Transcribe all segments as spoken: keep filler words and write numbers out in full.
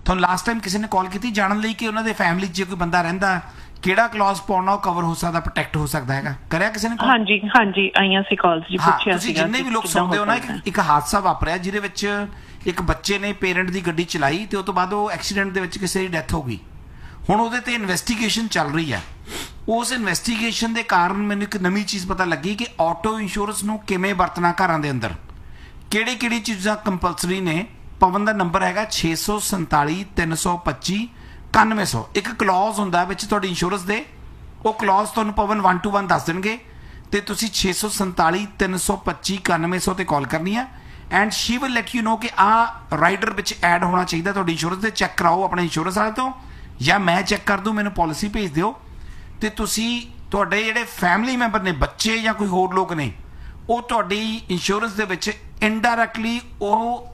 ਤੁਹਾਨੂੰ last time ਕਿਸੇ ਨੇ ਕਾਲ ਕੀਤੀ ਜਾਣਨ ਲਈ ਕਿ ਉਹਨਾਂ ਦੇ ਫੈਮਿਲੀ 'ਚ ਜੇ ਕੋਈ ਬੰਦਾ ਰਹਿੰਦਾ ਕਿਹੜਾ ਕਲੌਜ਼ ਪਾਉਣਾ ਉਹ ਕਵਰ ਹੋ ਸਕਦਾ, ਪ੍ਰੋਟੈਕਟ ਹੋ ਸਕਦਾ ਹੈਗਾ? ਕਰਿਆ ਕਿਸੇ ਨੇ? ਹਾਂਜੀ ਹਾਂਜੀ ਆਈਆਂ ਸੀ ਕਾਲਸ ਜੀ, ਪੁੱਛਿਆ ਤੁਸੀਂ ਜਿੰਨੇ ਵੀ ਲੋਕ ਸੁਣਦੇ ਹੋ ਨਾ, ਇੱਕ ਹਾਦਸਾ ਵਾਪਰਿਆ ਜਿਹਦੇ ਵਿੱਚ ਇੱਕ ਬੱਚੇ ਨੇ ਪੇਰੈਂਟ ਦੀ ਗੱਡੀ ਚਲਾਈ ਤੇ ਉਸ ਤੋਂ ਬਾਅਦ ਉਹ ਐਕਸੀਡੈਂਟ ਦੇ ਵਿੱਚ ਕਿਸੇ ਦੀ ਡੈਥ ਹੋ ਗਈ। ਹੁਣ ਉਹਦੇ ਤੇ ਇਨਵੈਸਟੀਗੇਸ਼ਨ ਚੱਲ ਰਹੀ ਹੈ। ਉਸ ਇਨਵੈਸਟੀਗੇਸ਼ਨ ਦੇ ਕਾਰਨ ਮੈਨੂੰ ਇੱਕ ਨਵੀਂ ਚੀਜ਼ ਪਤਾ ਲੱਗੀ ਕਿ ਆਟੋ ਇੰਸ਼ੋਰੈਂਸ ਨੂੰ ਕਿਵੇਂ ਵਰਤਣਾ ਘਰਾਂ ਦੇ ਅੰਦਰ, ਕਿਹੜੀ ਕਿਹੜੀ ਚੀਜ਼ਾਂ ਕੰਪਲਸਰੀ ਨੇ। ਪਵਨ ਦਾ ਨੰਬਰ ਹੈਗਾ ਛੇ ਸੌ ਸੰਤਾਲੀ ਤਿੰਨ ਸੌ ਪੱਚੀ ਇਕਾਨਵੇਂ ਸੌ। ਇੱਕ ਕਲੌਜ਼ ਹੁੰਦਾ ਵਿੱਚ ਤੁਹਾਡੀ ਇੰਸ਼ੋਰੈਂਸ ਦੇ, ਉਹ ਕਲੌਜ਼ ਤੁਹਾਨੂੰ ਪਵਨ ਵਨ ਟੂ ਵਨ ਦੱਸ ਦੇਣਗੇ ਤੇ ਤੁਸੀਂ ਛੇ ਸੌ ਸੰਤਾਲੀ ਤਿੰਨ ਸੌ ਪੱਚੀ ਇਕਾਨਵੇਂ ਸੌ ਤੇ ਕਾਲ ਕਰਨੀ ਹੈ and she will let you know ਕਿ ਆਹ ਰਾਈਡਰ ਵਿੱਚ ਐਡ ਹੋਣਾ ਚਾਹੀਦਾ ਤੁਹਾਡੀ ਇੰਸ਼ੋਰੈਂਸ ਦੇ। ਚੈੱਕ ਕਰਾਓ ਆਪਣੇ ਇੰਸ਼ੋਰੈਂਸ ਵਾਲੇ ਤੋਂ ਜਾਂ ਮੈਂ ਚੈੱਕ ਕਰ ਦੂੰ, ਮੈਨੂੰ ਪਾਲਿਸੀ ਭੇਜ ਦਿਓ ਤੇ ਤੁਸੀਂ ਤੁਹਾਡੇ ਜਿਹੜੇ ਫੈਮਿਲੀ ਮੈਂਬਰ ਨੇ, ਬੱਚੇ ਜਾਂ ਕੋਈ ਹੋਰ ਲੋਕ ਨੇ, ਉਹ ਤੁਹਾਡੀ ਇੰਸ਼ੋਰੈਂਸ ਦੇ ਵਿੱਚ ਇਨਡਾਇਰੈਕਟਲੀ ਉਹ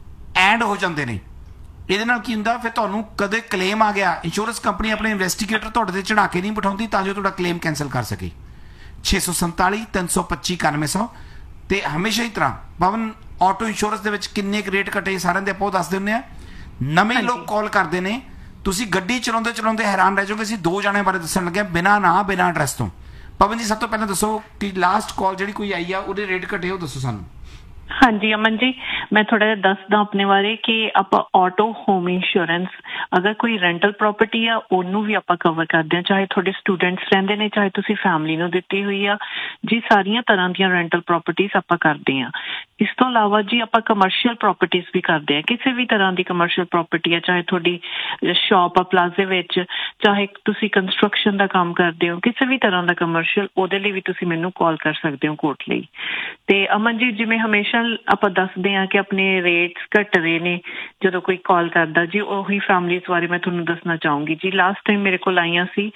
ਐਡ ਹੋ ਜਾਂਦੇ ਨੇ। ਇਹਦੇ ਨਾਲ ਕੀ ਹੁੰਦਾ, ਫਿਰ ਤੁਹਾਨੂੰ ਕਦੇ ਕਲੇਮ ਆ ਗਿਆ, ਇੰਸ਼ੋਰੈਂਸ ਕੰਪਨੀ ਆਪਣੇ ਇਨਵੈਸਟੀਗੇਟਰ ਤੁਹਾਡੇ ਤੇ ਚੜਾ ਕੇ ਨਹੀਂ ਬਿਠਾਉਂਦੀ ਤਾਂ ਜੋ ਤੁਹਾਡਾ ਕਲੇਮ ਕੈਂਸਲ ਕਰ ਸਕੇ। ਛੇ ਸੌ ਸੰਤਾਲੀ ਤਿੰਨ ਸੌ ਪੱਚੀ ਇਕਾਨਵੇਂ ਸੌ। ਤੇ ਹਮੇਸ਼ਾ ਹੀ ਤਰ੍ਹਾਂ ਪਵਨ ਆਟੋ ਇੰਸ਼ੋਰੈਂਸ ਦੇ ਵਿੱਚ ਕਿੰਨੇ ਕੁ ਰੇਟ ਘਟੇ ਸਾਰਿਆਂ ਦੇ ਆਪਾਂ ਉਹ ਦੱਸ ਦਿੰਦੇ ਹਾਂ। ਨਵੇਂ ਲੋਕ ਕਾਲ ਕਰਦੇ ਨੇ, ਤੁਸੀਂ ਗੱਡੀ ਚਲਾਉਂਦੇ ਚਲਾਉਂਦੇ ਹੈਰਾਨ ਰਹਿ ਜਾਓਗੇ। ਅਸੀਂ ਦੋ ਜਾਣਿਆਂ ਬਾਰੇ ਦੱਸਣ ਲੱਗੇ ਬਿਨਾਂ ਨਾਂ ਬਿਨਾਂ ਐਡਰੈਸ ਤੋਂ। ਪਵਨ ਜੀ ਸਭ ਤੋਂ ਪਹਿਲਾਂ ਦੱਸੋ ਕਿ ਲਾਸਟ ਕਾਲ ਜਿਹੜੀ ਕੋਈ ਆਈ ਆ ਉਹਦੇ ਰੇਟ ਘਟੇ, ਉਹ ਦੱਸੋ ਸਾਨੂੰ। ਹਾਂਜੀ ਅਮਨ ਜੀ, ਮੈਂ ਥੋੜਾ ਜਿਹਾ ਦੱਸਦਾ ਆਪਣੇ ਬਾਰੇ ਕਿ ਆਪਾਂ ਆਟੋ ਹੋਮ ਇੰਸ਼ੋਰੈਂਸ ਅਗਰ ਕੋਈ ਰੈਂਟਲ ਪ੍ਰਾਪਰਟੀ ਆ ਉਹਨੂੰ ਵੀ ਆਪਾਂ ਕਵਰ ਕਰਦੇ ਹਾਂ, ਚਾਹੇ ਤੁਹਾਡੇ ਸਟੂਡੈਂਟਸ ਰਹਿੰਦੇ ਨੇ, ਚਾਹੇ ਤੁਸੀਂ ਫੈਮਿਲੀ ਨੂੰ ਦਿੱਤੀ ਹੋਈ ਆ ਜੀ, ਸਾਰੀਆਂ ਤਰ੍ਹਾਂ ਦੀਆਂ ਰੈਂਟਲ ਪ੍ਰਾਪਰਟੀਜ਼ ਆਪਾਂ ਕਰਦੇ ਹਾਂ। ਇਸ ਤੋਂ ਇਲਾਵਾ ਜੀ ਆਪਾਂ ਕਮਰਸ਼ੀਅਲ ਪ੍ਰਾਪਰਟੀਜ਼ ਵੀ ਕਰਦੇ ਹਾਂ, ਕਿਸੇ ਵੀ ਤਰ੍ਹਾਂ ਦੀ ਕਮਰਸ਼ੀਅਲ ਪ੍ਰਾਪਰਟੀ ਆ, ਚਾਹੇ ਤੁਹਾਡੀ ਸ਼ਾਪ ਆ ਪਲਾਜ਼ੇ ਵਿੱਚ, ਚਾਹੇ ਤੁਸੀਂ ਕੰਸਟਰਕਸ਼ਨ ਦਾ ਕੰਮ ਕਰਦੇ ਹੋ, ਕਿਸੇ ਵੀ ਤਰ੍ਹਾਂ ਦਾ ਕਮਰਸ਼ੀਅਲ, ਉਹਦੇ ਲਈ ਵੀ ਤੁਸੀਂ ਮੈਨੂੰ ਕਾਲ ਕਰ ਸਕਦੇ ਹੋ ਕੋਰਟ ਲਈ। ਤੇ ਅਮਨ ਜੀ ਜਿਵੇਂ ਹਮੇਸ਼ਾ ਆਪਾਂ ਦੱਸਦੇ ਹਾਂ ਕਿ ਆਪਣੇ ਰੇਟਸ ਘਟ ਰਹੇ ਨੇ ਜਦੋਂ ਕੋਈ ਕਾਲ ਕਰਦਾ ਜੀ, ਉਹੀ ਫੈਮਲੀਜ਼ ਬਾਰੇ ਮੈਂ ਤੁਹਾਨੂੰ ਦੱਸਣਾ ਚਾਹੂੰਗੀ ਜੀ। ਲਾਸਟ ਟਾਈਮ ਮੇਰੇ ਕੋਲ ਆਈਆਂ ਸੀ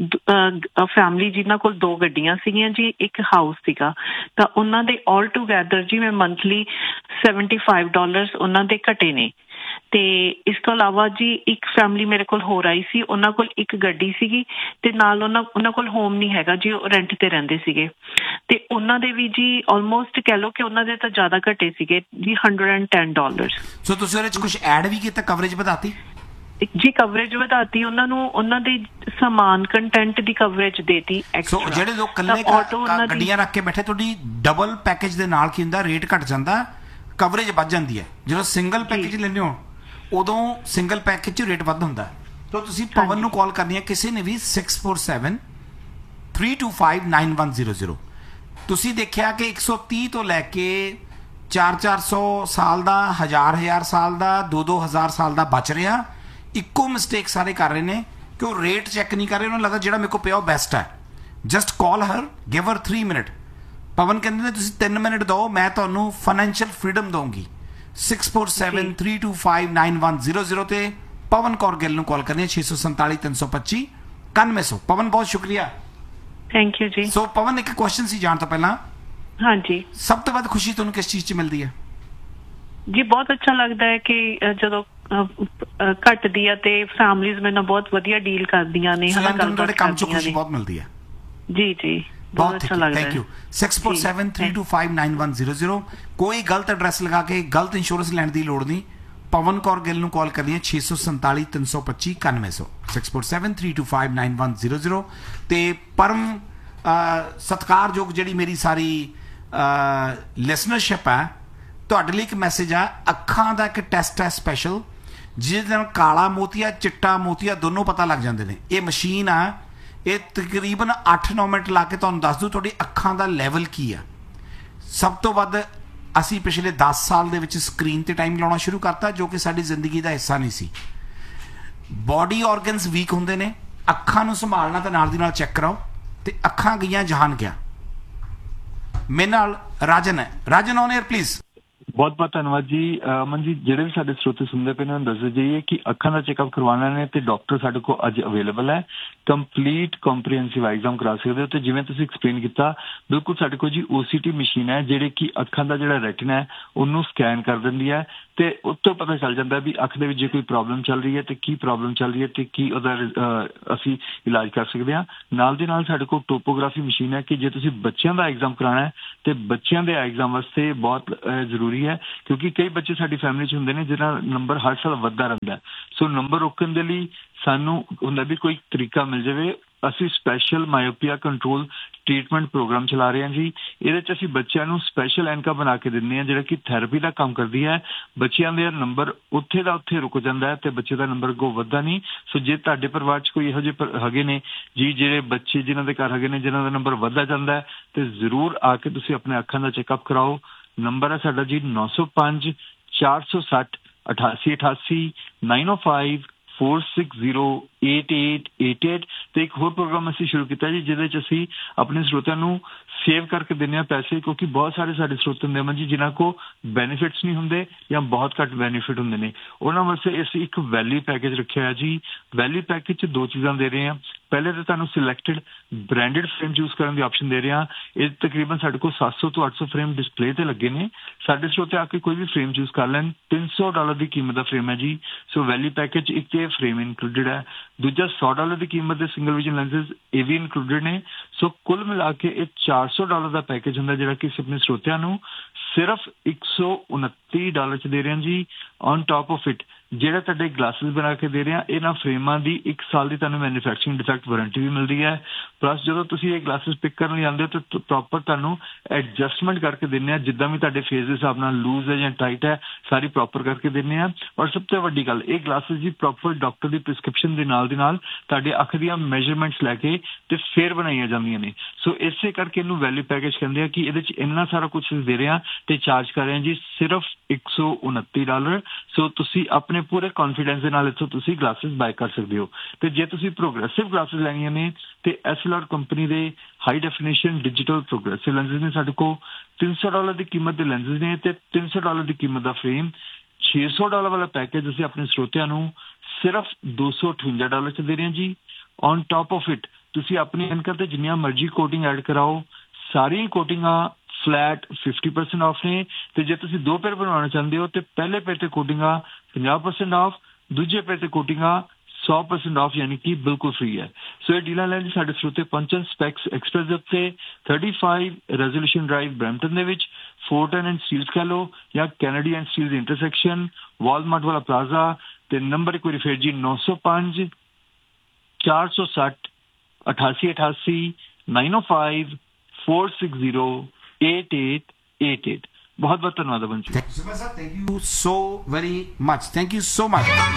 ਫੈਮਲੀ ਜਿਨ੍ਹਾਂ ਕੋਲ ਦੋ ਗੱਡੀਆਂ ਸੀਗੀਆਂ ਜੀ, ਇੱਕ ਹਾਊਸ ਸੀਗਾ, ਤਾਂ ਉਹਨਾਂ ਦੇ ਆਲ ਟੂਗੈਦਰ ਜੀ ਮੈਂ ਮੰਥਲੀ ਸੈਵਨਟੀ ਫਾਈਵ ਡਾਲਰਸ ਉਹਨਾਂ ਦੇ ਘਟੇ ਨੇ। ਤੇ ਇਸ ਤੋਂ ਇਲਾਵਾ ਜੀ ਇੱਕ ਫੈਮਿਲੀ ਮੇਰੇ ਕੋਲ ਹੋਰ ਆਈ ਸੀ, ਉਹਨਾਂ ਕੋਲ ਇੱਕ ਗੱਡੀ ਸੀਗੀ ਤੇ ਨਾਲ ਉਹਨਾਂ ਉਹਨਾਂ ਕੋਲ ਹੋਮ ਨਹੀਂ ਹੈਗਾ ਜੀ, ਉਹ ਰੈਂਟ ਤੇ ਰਹਿੰਦੇ ਸੀਗੇ ਤੇ ਉਹਨਾਂ ਦੇ ਵੀ ਜੀ ਆਲਮੋਸਟ ਕਹਿ ਲਓ ਕਿ ਉਹਨਾਂ ਦੇ ਤਾਂ ਜ਼ਿਆਦਾ ਘਟੇ ਸੀਗੇ ਜੀ, ਹੰਡਰਡ ਐਂਡ ਟੈਨ ਡਾਲਰਸ। ਸੋ ਤੁਸੀਂ ਉਹਦੇ 'ਚ ਕੁਝ ਐਡ ਵੀ ਕੀਤਾ, ਕਵਰੇਜ ਵਧਾਤੀ ਜੀ? ਕਵਰੇਜ ਵਧਾਤੀ ਉਹਨਾਂ ਨੂੰ, ਉਹਨਾਂ ਦੇ ਸਮਾਨ ਕੰਟੈਂਟ ਦੀ ਕਵਰੇਜ ਦੇਤੀ ਐਕਸਟਰਾ। ਸੋ ਜਿਹੜੇ ਲੋਕ ਇਕੱਲੇ ਗੱਡੀਆਂ ਰੱਖ ਕੇ ਬੈਠੇ, ਤੁਹਾਡੀ ਡਬਲ ਪੈਕੇਜ ਦੇ ਨਾਲ ਕੀ ਹੁੰਦਾ, ਰੇਟ ਘਟ ਜਾਂਦਾ, ਕਵਰੇਜ ਵੱਧ ਜਾਂਦੀ ਹੈ। ਜਦੋਂ ਸਿੰਗਲ ਪੈਕੇਜ ਲੈਂਦੇ ਹੋ ਉਦੋਂ ਸਿੰਗਲ ਪੈਕੇਜ 'ਚ ਰੇਟ ਵੱਧ ਹੁੰਦਾ। ਤਾਂ ਤੁਸੀਂ ਪਵਨ ਨੂੰ ਕਾਲ ਕਰਨੀ ਹੈ ਕਿਸੇ ਨੇ ਵੀ six four seven three two five nine one zero zero. ਤੁਸੀਂ ਦੇਖਿਆ ਕਿ ਇੱਕ ਸੌ ਤੀਹ ਤੋਂ ਲੈ ਕੇ ਚਾਰ ਚਾਰ ਸੌ ਸਾਲ ਦਾ, ਹਜ਼ਾਰ ਹਜ਼ਾਰ ਸਾਲ ਦਾ, ਦੋ ਦੋ ਹਜ਼ਾਰ ਸਾਲ ਦਾ ਬਚ ਰਿਹਾ। ਇੱਕੋ ਮਿਸਟੇਕ ਸਾਰੇ ਕਰ ਰਹੇ ਨੇ ਕਿ ਉਹ ਰੇਟ ਚੈੱਕ ਨਹੀਂ ਕਰ ਰਹੇ, ਉਹਨਾਂ ਨੂੰ ਲੱਗਦਾ ਜਿਹੜਾ ਮੇਰੇ ਕੋਲ ਪਿਆ ਉਹ ਬੈਸਟ ਹੈ। ਜਸਟ ਕਾਲ ਹਰ, ਗਿਵ ਹਰ ਥ੍ਰੀ ਮਿੰਟ। ਪਵਨ ਕਹਿੰਦੇ ਨੇ ਤੁਸੀਂ ਤਿੰਨ ਮਿੰਟ ਦਿਓ, ਮੈਂ ਤੁਹਾਨੂੰ ਫਾਈਨੈਂਸ਼ੀਅਲ ਫਰੀडम ਦਊਂਗੀ। Six four seven three two five nine one zero zero ਤੇ ਪਵਨ ਕੌਰ ਗਿੱਲ ਨੂੰ ਕਾਲ ਕਰਨੀ ਹੈ ਛੇ ਸੌ ਸੰਤਾਲੀ ਤਿੰਨ ਸੌ ਪੱਚੀ ਇਕਾਨਵੇਂ ਸੌ। ਪਵਨ ਬਹੁਤ ਸ਼ੁਕਰੀਆ। ਥੈਂਕ ਯੂ ਜੀ। ਸੋ ਪਵਨ ਇੱਕ ਕੁਐਸਚਨ ਸੀ ਜਾਣ ਤੋਂ ਪਹਿਲਾਂ, ਹਾਂਜੀ ਸਭ ਤੋਂ ਵੱਧ ਖੁਸ਼ੀ ਤੁਹਾਨੂੰ ਕਿਸ ਚੀਜ਼ 'ਚ ਮਿਲਦੀ ਹੈ? ਜੀ ਬਹੁਤ ਅੱਛਾ ਲੱਗਦਾ ਹੈ ਕਿ ਜਦੋਂ ਘਟਦੀ ਆ ਤੇ ਫੈਮਲੀਜ਼ ਮੈਨੂੰ ਬਹੁਤ ਵਧੀਆ ਡੀਲ ਕਰਦੀਆਂ ਨੇ, ਹਨਾ ਗੱਲਬਾਤ ਕਰਦੀਆਂ ਨੇ, ਬਹੁਤ ਮਿਲਦੀ ਹੈ ਜੀ ਜੀ ਬਹੁਤ ਅੱਛਾ ਲੱਗਦਾ ਹੈ। Thank you. Six four seven three two five nine one zero zero. ਕੋਈ ਗਲਤ ਐਡਰੈਸ ਲਗਾ ਕੇ ਗਲਤ ਇੰਸ਼ੋਰੈਂਸ ਲੈਣ ਦੀ ਲੋੜ ਨਹੀਂ। ਪਵਨ ਕੌਰ ਗਿੱਲ ਨੂੰ ਕਾਲ ਕਰਨੀ ਹੈ ਛੇ ਸੌ ਸੰਤਾਲੀ ਤਿੰਨ ਸੌ ਪੱਚੀ ਇਕਾਨਵੇਂ ਸੌ six four seven three two five nine one zero zero. ਤੇ ਪਰਮ ਸਤਿਕਾਰਯੋਗ ਜਿਹੜੀ ਮੇਰੀ ਸਾਰੀ ਲਿਸਨਰਸ਼ਿਪ ਹੈ, ਤੁਹਾਡੇ ਲਈ ਇੱਕ ਮੈਸੇਜ ਆ। ਅੱਖਾਂ ਦਾ ਇੱਕ ਟੈਸਟ ਹੈ ਸਪੈਸ਼ਲ, ਜਿਹਦੇ ਨਾਲ ਕਾਲਾ ਮੋਤੀਆ ਚਿੱਟਾ ਮੋਤੀਆ ਦੋਨੋਂ ਪਤਾ ਲੱਗ ਜਾਂਦੇ ਨੇ। ਇਹ ਮਸ਼ੀਨ ਆ, ਇਹ ਤਕਰੀਬਨ ਅੱਠ ਨੌ ਮਿੰਟ ਲਾ ਕੇ ਤੁਹਾਨੂੰ ਦੱਸ ਦੂ ਤੁਹਾਡੀ ਅੱਖਾਂ ਦਾ ਲੈਵਲ ਕੀ ਆ। ਸਭ ਤੋਂ ਵੱਧ ਅਸੀਂ ਪਿਛਲੇ ਦਸ ਸਾਲ ਦੇ ਵਿੱਚ ਸਕਰੀਨ ਤੇ ਟਾਈਮ ਲਾਉਣਾ ਸ਼ੁਰੂ ਕਰਤਾ, ਜੋ ਕਿ ਸਾਡੀ ਜ਼ਿੰਦਗੀ ਦਾ ਹਿੱਸਾ ਨਹੀਂ ਸੀ। ਬੋਡੀ ਆਰਗਨਸ ਵੀਕ ਹੁੰਦੇ ਨੇ, ਅੱਖਾਂ ਨੂੰ ਸੰਭਾਲਣਾ ਤਾਂ ਨਾਲ ਦੀ ਨਾਲ ਚੈੱਕ ਕਰਾਓ। ਤੇ ਅੱਖਾਂ ਗਈਆਂ ਜਹਾਨ ਗਿਆ। ਮੇਰੇ ਨਾਲ ਰਾਜਨ ਹੈ। ਰਾਜਨ ਔਨ 에ਅਰ ਪਲੀਜ਼। ਬਹੁਤ ਬਹੁਤ ਧੰਨਵਾਦ ਜੀ। ਅਮਨ ਜੀ, ਜਿਹੜੇ ਵੀ ਸਾਡੇ ਸਰੋਤੇ ਸੁਣਦੇ ਪਏ ਨੇ ਉਹਨਾਂ ਨੂੰ ਦੱਸ ਜਾਈਏ ਕਿ ਅੱਖਾਂ ਦਾ ਚੈੱਕਅਪ ਕਰਵਾਉਣਾ ਨੇ ਤੇ ਡਾਕਟਰ ਸਾਡੇ ਕੋਲ ਅੱਜ ਅਵੇਲੇਬਲ ਹੈ। ਕੰਪਲੀਟ ਕੰਪਰੀਹੈਂਸਿਵ ਐਗਜ਼ਾਮ ਕਰਾ ਸਕਦੇ ਹੋ। ਤੇ ਜਿਵੇਂ ਤੁਸੀਂ ਐਕਸਪਲੇਨ ਕੀਤਾ, ਬਿਲਕੁਲ ਸਾਡੇ ਕੋਲ ਜੀ ਓ ਸੀ ਟੀ ਮਸ਼ੀਨ ਹੈ ਜਿਹੜੀ ਕਿ ਅੱਖਾਂ ਦਾ ਜਿਹੜਾ ਰੈਟਿਨਾ ਹੈ ਉਹਨੂੰ ਸਕੈਨ ਕਰ ਦਿੰਦੀ ਹੈ ਤੇ ਉਸ ਤੋਂ ਪਤਾ ਚੱਲ ਜਾਂਦਾ ਵੀ ਅੱਖ ਦੇ ਵਿੱਚ ਜੇ ਕੋਈ ਪ੍ਰੋਬਲਮ ਚੱਲ ਰਹੀ ਹੈ ਤੇ ਕੀ ਪ੍ਰੋਬਲਮ ਚੱਲ ਰਹੀ ਹੈ ਤੇ ਕੀ ਉਹਦਾ ਅਸੀਂ ਇਲਾਜ ਕਰ ਸਕਦੇ ਹਾਂ। ਨਾਲ ਦੀ ਨਾਲ ਸਾਡੇ ਕੋਲ ਟੋਪੋਗ੍ਰਾਫੀ ਮਸ਼ੀਨ ਹੈ ਕਿ ਜੇ ਤੁਸੀਂ ਬੱਚਿਆਂ ਦਾ ਐਗਜ਼ਾਮ ਕਰਾਉਣਾ ਹੈ ਤੇ ਬੱਚਿਆਂ ਦੇ ਐਗਜ਼ਾਮ ਵਾਸਤੇ ਬਹੁਤ ਜ਼ਰੂਰੀ ਹੈ, ਕਿਉਂਕਿ ਕਈ ਬੱਚੇ ਸਾਡੀ ਫੈਮਿਲੀ 'ਚ ਹੁੰਦੇ ਨੇ ਜਿਹਨਾਂ ਦਾ ਨੰਬਰ ਹਰ ਸਾਲ ਵੱਧਦਾ ਰਹਿੰਦਾ। ਸੋ ਨੰਬਰ ਰੋਕਣ ਦੇ ਲਈ ਸਾਨੂੰ ਹੁੰਦਾ ਵੀ ਕੋਈ ਤਰੀਕਾ ਮਿਲ ਜਾਵੇ। ਅਸੀਂ ਸਪੈਸ਼ਲ ਮਾਇਓਪੀਆ ਕੰਟਰੋਲ ਟ੍ਰੀਟਮੈਂਟ ਪ੍ਰੋਗਰਾਮ ਚਲਾ ਰਹੇ ਹਾਂ ਜੀ। ਇਹਦੇ 'ਚ ਅਸੀਂ ਬੱਚਿਆਂ ਨੂੰ ਸਪੈਸ਼ਲ ਐਨਕਾਂ ਬਣਾ ਕੇ ਦਿੰਦੇ ਹਾਂ ਜਿਹੜਾ ਕਿ ਥੈਰੇਪੀ ਦਾ ਕੰਮ ਕਰਦੀ ਹੈ। ਬੱਚਿਆਂ ਦੇ ਨੰਬਰ ਉੱਥੇ ਦਾ ਉੱਥੇ ਰੁਕ ਜਾਂਦਾ ਹੈ ਤੇ ਬੱਚੇ ਦਾ ਨੰਬਰ ਅੱਗੋਂ ਵੱਧਦਾ ਨਹੀਂ। ਸੋ ਜੇ ਤੁਹਾਡੇ ਪਰਿਵਾਰ 'ਚ ਕੋਈ ਇਹੋ ਜਿਹੇ ਹੈਗੇ ਨੇ ਜੀ ਜਿਹੜੇ ਬੱਚੇ ਜਿਨ੍ਹਾਂ ਦੇ ਘਰ ਹੈਗੇ ਨੇ ਜਿਨ੍ਹਾਂ ਦਾ ਨੰਬਰ ਵੱਧਦਾ ਜਾਂਦਾ ਹੈ ਤੇ ਜ਼ਰੂਰ ਆ ਕੇ ਤੁਸੀਂ ਆਪਣੇ ਅੱਖਾਂ ਦਾ ਚੈੱਕਅਪ ਕਰਾਓ। ਨੰਬਰ ਹੈ ਸਾਡਾ ਜੀ ਨੌ ਸੌ ਪੰਜ ਚਾਰ ਸੌ ਸੱਠ ਅਠਾਸੀ ਅਠਾਸੀ ਨਾਈਨ ਓ five four six zero eight eight eight eight. ਤੇ ਇੱਕ ਹੋਰ ਪ੍ਰੋਗਰਾਮ ਅਸੀਂ ਸ਼ੁਰੂ ਕੀਤਾ ਜੀ ਜਿਹਦੇ 'ਚ ਅਸੀਂ ਆਪਣੇ ਸਰੋਤਿਆਂ ਨੂੰ ਸੇਵ ਕਰਕੇ ਦਿੰਦੇ ਹਾਂ ਪੈਸੇ, ਕਿਉਂਕਿ ਬਹੁਤ ਸਾਰੇ ਸਾਡੇ ਸਰੋਤ ਹੁੰਦੇ ਹਨ ਜੀ ਜਿਨ੍ਹਾਂ ਕੋਲ ਬੈਨੀਫਿਟਸ ਨਹੀਂ ਹੁੰਦੇ ਜਾਂ ਬਹੁਤ ਘੱਟ ਬੈਨੀਫਿਟ ਹੁੰਦੇ ਨੇ। ਉਹਨਾਂ ਵਾਸਤੇ ਅਸੀਂ ਇੱਕ ਵੈਲਿਊ ਪੈਕੇਜ ਰੱਖਿਆ ਹੈ ਜੀ। ਵੈਲਿਊ ਪੈਕੇਜ 'ਚ ਦੋ ਚੀਜ਼ਾਂ ਦੇ ਰਹੇ ਹਾਂ। ਪਹਿਲੇ ਤਾਂ ਤੁਹਾਨੂੰ ਸਿਲੈਕਟਡ ਬ੍ਰਾਂਡਡ ਫਰੇਮ ਚੂਜ਼ ਕਰਨ ਦੀ ਆਪਸ਼ਨ ਦੇ ਰਹੇ ਹਾਂ। ਇਹ ਤਕਰੀਬਨ ਸਾਡੇ ਕੋਲ ਸੱਤ ਸੌ ਤੋਂ ਅੱਠ ਸੌ ਫਰੇਮ ਡਿਸਪਲੇ ਤੇ ਲੱਗੇ ਨੇ। ਸਾਡੇ ਸਰੋਤੇ ਆ ਕੇ ਕੋਈ ਵੀ ਫਰੇਮ ਚੂਜ਼ ਕਰ ਲੈਣ। ਤਿੰਨ ਸੌ ਡਾਲਰ ਦੀ ਕੀਮਤ ਦਾ ਫਰੇਮ ਹੈ ਜੀ। ਸੋ ਵੈਲਿਊ ਪੈਕੇਜ ਇੱਕ ਇਹ ਫਰੇਮ ਇਨਕਲੂਡਡ ਹੈ। ਦੂਜਾ ਸੌ ਡਾਲਰ ਦੀ ਕੀਮਤ ਦੇ ਸਿੰਗਲ ਵਿਜ਼ਨ ਲੈਂਸਸ ਇਹ ਵੀ ਇਨਕਲੂਡਡ ਨੇ। ਸੋ ਕੁੱਲ ਮਿਲਾ ਕੇ ਇਹ ਚਾਰ ਸੌ ਡਾਲਰ ਦਾ ਪੈਕੇਜ ਹੁੰਦਾ ਜਿਹੜਾ ਕਿ ਅਸੀਂ ਆਪਣੇ ਸਰੋਤਿਆਂ ਨੂੰ ਸਿਰਫ ਇੱਕ ਸੌ ਉਨੱਤੀ ਡਾਲਰ 'ਚ ਦੇ ਰਹੇ ਹਾਂ ਜੀ। ਔਨ ਟਾਪ ਆਫ ਇਟ ਜਿਹੜਾ ਤੁਹਾਡੇ ਗਲਾਸਿਸ ਬਣਾ ਕੇ ਦੇ ਰਹੇ ਹਾਂ ਇਹਨਾਂ ਫਰੇਮਾਂ ਦੀ ਇੱਕ ਸਾਲ ਦੀ ਤੁਹਾਨੂੰ ਮੈਨੂਫੈਕਚਰਿੰਗ ਡਿਫੈਕਟ ਵਾਰੰਟੀ ਵੀ ਮਿਲਦੀ ਹੈ। ਪਲੱਸ ਜਦੋਂ ਤੁਸੀਂ ਇਹ ਗਲਾਸਿਸ ਪਿਕ ਕਰਨ ਲਈ ਆਉਂਦੇ ਹੋ ਤਾਂ ਪ੍ਰੋਪਰ ਤੁਹਾਨੂੰ ਐਡਜਸਟਮੈਂਟ ਕਰਕੇ ਦਿੰਦੇ ਹਾਂ। ਜਿੱਦਾਂ ਵੀ ਤੁਹਾਡੇ ਫੇਸ ਦੇ ਹਿਸਾਬ ਨਾਲ ਲੂਜ਼ ਹੈ ਜਾਂ ਟਾਈਟ ਹੈ ਸਾਰੀ ਪ੍ਰੋਪਰ ਕਰਕੇ ਦਿੰਦੇ ਹਾਂ। ਔਰ ਸਭ ਤੋਂ ਵੱਡੀ ਗੱਲ ਇਹ ਗਲਾਸਿਸ ਦੀ ਪ੍ਰੋਪਰ ਡਾਕਟਰ ਦੀ ਪ੍ਰਿਸਕ੍ਰਿਪਸ਼ਨ ਦੇ ਨਾਲ ਦੀ ਨਾਲ ਤੁਹਾਡੇ ਅੱਖ ਦੀਆਂ ਮੈਜਰਮੈਂਟਸ ਲੈ ਕੇ ਤੇ ਫੇਰ ਬਣਾਈਆਂ ਜਾਂਦੀਆਂ ਨੇ। ਸੋ ਇਸੇ ਕਰਕੇ ਇਹਨੂੰ ਵੈਲਿਊ ਪੈਕੇਜ ਕਹਿੰਦੇ ਆ ਕਿ ਇਹਦੇ 'ਚ ਇੰਨਾ ਸਾਰਾ ਕੁਝ ਦੇ ਰਹੇ ਹਾਂ ਤੇ ਚਾਰਜ ਕਰ ਰਹੇ ਹਾਂ ਜੀ ਸਿਰਫ ਇੱਕ ਸੌ ਉਨੱਤੀ ਡਾਲਰ। ਸੋ ਤੁਸੀਂ ਆਪਣੇ ਪੂਰੇ ਕੌਨਫੀਡੈਂਸ ਦੇ ਨਾਲ ਇੱਥੋਂ ਤੁਸੀਂ ਗਲਾਸਿਸ ਬਾਏ ਕਰ ਸਕਦੇ ਹੋ। ਤੇ ਜੇ ਤੁਸੀਂ ਪ੍ਰੋਗਰੈਸਿਵ ਗਲਾਸਿਸ ਲੈਣੀਆਂ ਨੇ ਤੇ ਐਸ ਐਲ ਆਰ ਕੰਪਨੀ ਦੇ high definition digital progressive lenses ਨੇ ਸਾਡੇ ਕੋਲ ਤਿੰਨ ਸੌ ਡਾਲਰ ਦੀ ਕੀਮਤ ਦੇ ਲੈਂਸਸ ਨੇ ਤੇ ਤਿੰਨ ਸੌ ਡਾਲਰ ਦੀ ਕੀਮਤ ਦਾ ਫਰੇਮ। ਛੇ ਸੌ ਡਾਲਰ ਵਾਲਾ ਪੈਕੇਜ ਅਸੀਂ ਆਪਣੇ ਸਰੋਤਿਆਂ ਨੂੰ ਸਿਰਫ ਦੋ ਸੌ ਅਠਵੰਜਾ ਡਾਲਰ 'ਚ ਦੇ ਰਹੇ ਹਾਂ ਜੀ। ਔਨ ਟਾਪ ਆਫ ਇਟ ਤੁਸੀਂ ਆਪਣੀ ਐਨਕਾਂ ਤੇ ਜਿੰਨੀਆਂ ਮਰਜ਼ੀ ਕੋਟਿੰਗ ਐਡ ਕਰਾਓ ਸਾਰੀਆਂ ਕੋਟਿੰਗਾਂ ਫਲੈਟ ਫਿਫਟੀ ਪਰਸੈਂਟ ਆਫ ਨੇ। ਤੇ ਜੇ ਤੁਸੀਂ ਦੋ ਪੇਅਰ ਬਣਵਾਉਣਾ ਚਾਹੁੰਦੇ ਹੋ ਤੇ ਪਹਿਲੇ ਪੇਅਰ ਤੇ ਕੋਟਿੰਗਾਂ ਪੰਜਾਹ ਪਰਸੈਂਟ ਆਫ, ਦੂਜੇ ਪੇਅਰ ਤੇ ਕੋਟਿੰਗਾਂ ਸੌ ਪਰਸੈਂਟ ਆਫ ਯਾਨੀ ਕਿ ਬਿਲਕੁਲ ਫ੍ਰੀ ਹੈ। ਸੋ ਇਹ ਡੀਲਾਂ ਲੈਣ ਲਈ ਸਾਡੇ ਸਰੋਤੇ ਪਹੁੰਚਣ ਸਪੈਕਸ ਐਕਸਪ੍ਰੈਸ ਦੇ ਉੱਤੇ ਪੈਂਤੀ ਰੈਜ਼ੋਲੂਸ਼ਨ ਡਰਾਈਵ ਬਰੈਂਪਟਨ ਦੇ ਵਿੱਚ ਫੋਰਟਨ ਐਂਡ ਸਟੀਲਸ ਕਹਿ ਲਓ ਜਾਂ Kennedy and Steeles intersection Walmart ਵਾਲਾ ਪਲਾਜ਼ਾ। ਤੇ ਨੰਬਰ ਇੱਕ ਵਾਰੀ ਫਿਰ ਜੀ ਨੌ ਸੌ ਪੰਜ ਚਾਰ ਸੌ ਸੱਠ ਅਠਾਸੀ ਅਠਾਸੀ ਨਾਈਨ ਓ five four six zero eight eight eight eight. ਬਹੁਤ ਬਹੁਤ ਧੰਨਵਾਦ ਬੰਚੂ। Thank you so very much. Thank you so much.